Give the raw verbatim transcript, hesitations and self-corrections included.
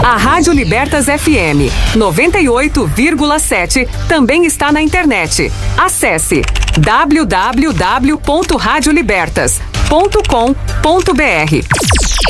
A Rádio Libertas F M noventa e oito vírgula sete também está na internet. Acesse w w w ponto rádio libertas ponto com ponto b r.